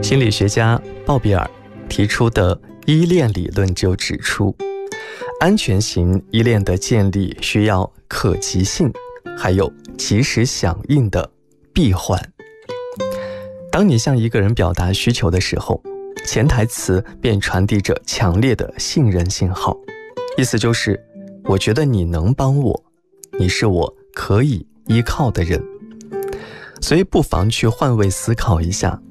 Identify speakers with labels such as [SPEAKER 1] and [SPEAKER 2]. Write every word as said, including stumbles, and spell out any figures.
[SPEAKER 1] 心理学家鲍比尔提出的依恋理论就指出，安全型依恋的建立需要可及性，还有及时响应的闭环。当你向一个人表达需求的时候，潜台词便传递着强烈的信任信号，意思就是我觉得你能帮我，你是我可以依靠的人。所以不妨去换位思考一下，